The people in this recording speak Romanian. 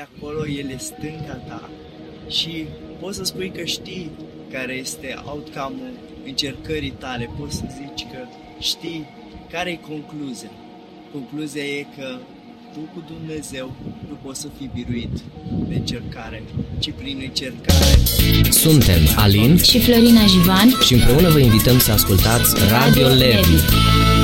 e acolo, El e stânga ta și poți să spui că știi care este outcome-ul încercării tale, poți să zici că știi care e concluzia. Concluzia e că tu cu Dumnezeu nu poți să fii biruit de încercare, ci prin încercare. Suntem Alin și Florina Jivan și împreună vă invităm să ascultați Radio Levi.